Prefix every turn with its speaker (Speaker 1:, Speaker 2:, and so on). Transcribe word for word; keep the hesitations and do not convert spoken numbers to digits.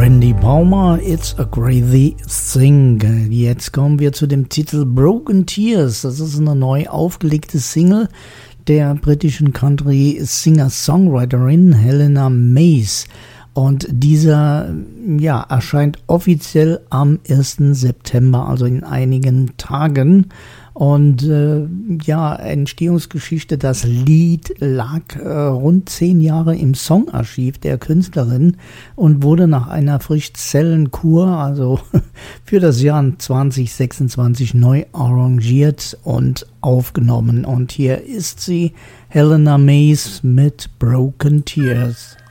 Speaker 1: Randy Palmer, It's a Crazy Thing. Jetzt kommen wir zu dem Titel Broken Tears. Das ist eine neu aufgelegte Single der britischen Country-Singer-Songwriterin Helena Mays. Und dieser ja, erscheint offiziell am ersten September, also in einigen Tagen. Und äh, ja, Entstehungsgeschichte, das Lied lag äh, rund zehn Jahre im Songarchiv der Künstlerin und wurde nach einer Frischzellenkur, also für das Jahr zwanzig sechsundzwanzig, neu arrangiert und aufgenommen. Und hier ist sie, Helena Mays mit Broken Tears.